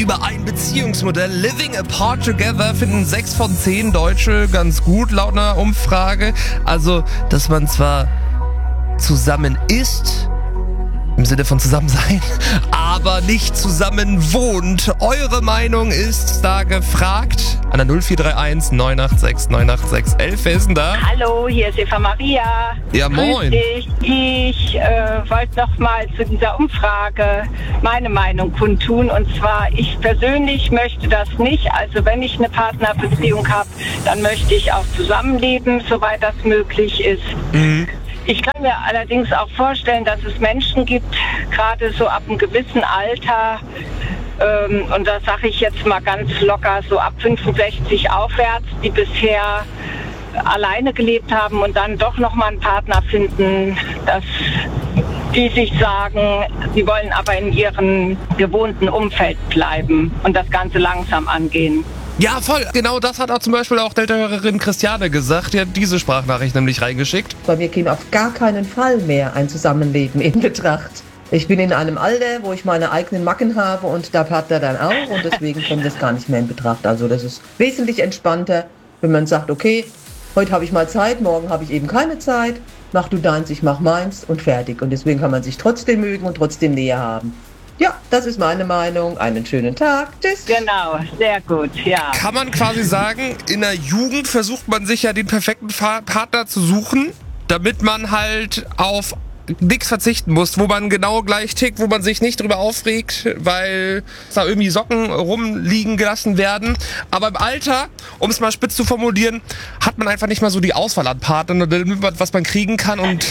Über ein Beziehungsmodell. Living apart together finden 6 von 10 Deutsche ganz gut, laut einer Umfrage. Also, dass man zwar zusammen ist, im Sinne von zusammen sein, aber nicht zusammen wohnt. Eure Meinung ist da gefragt. An der 0431 986 986 11. Wer ist denn da? Hallo, hier ist Eva Maria. Ja, moin. Grüß dich. Ich wollte noch mal zu dieser Umfrage meine Meinung kundtun. Und zwar, ich persönlich möchte das nicht. Also wenn ich eine Partnerbeziehung habe, dann möchte ich auch zusammenleben, soweit das möglich ist. Mhm. Ich kann mir allerdings auch vorstellen, dass es Menschen gibt, gerade so ab einem gewissen Alter, und da sage ich jetzt mal ganz locker, so ab 65 aufwärts, die bisher alleine gelebt haben und dann doch nochmal einen Partner finden, dass die sich sagen, sie wollen aber in ihrem gewohnten Umfeld bleiben und das Ganze langsam angehen. Ja, voll. Genau das hat auch zum Beispiel auch Delta-Hörerin Christiane gesagt. Die hat diese Sprachnachricht nämlich reingeschickt. Bei mir käme auf gar keinen Fall mehr ein Zusammenleben in Betracht. Ich bin in einem Alter, wo ich meine eigenen Macken habe und der Partner dann auch und deswegen kommt das gar nicht mehr in Betracht. Also das ist wesentlich entspannter, wenn man sagt, okay, heute habe ich mal Zeit, morgen habe ich eben keine Zeit, mach du deins, ich mach meins und fertig. Und deswegen kann man sich trotzdem mögen und trotzdem Nähe haben. Ja, das ist meine Meinung. Einen schönen Tag. Tschüss. Genau, sehr gut, ja. Kann man quasi sagen, in der Jugend versucht man sich ja den perfekten Partner zu suchen, damit man halt auf nichts verzichten muss, wo man genau gleich tickt, wo man sich nicht drüber aufregt, weil da irgendwie Socken rumliegen gelassen werden. Aber im Alter, um es mal spitz zu formulieren, hat man einfach nicht mal so die Auswahl an Partnern oder was man kriegen kann und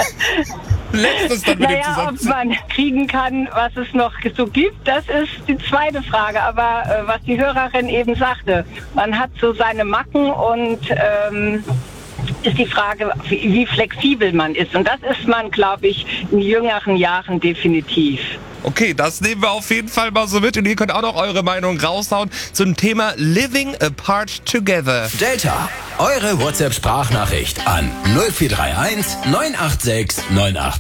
lässt es dann mit dem zusammen. Ob man kriegen kann, was es noch so gibt, das ist die zweite Frage. Aber was die Hörerin eben sagte, man hat so seine Macken und ist die Frage, wie flexibel man ist. Und das ist man, glaube ich, in jüngeren Jahren definitiv. Okay, das nehmen wir auf jeden Fall mal so mit und ihr könnt auch noch eure Meinung raushauen zum Thema Living Apart Together. Delta, eure WhatsApp-Sprachnachricht an 0431 986 986.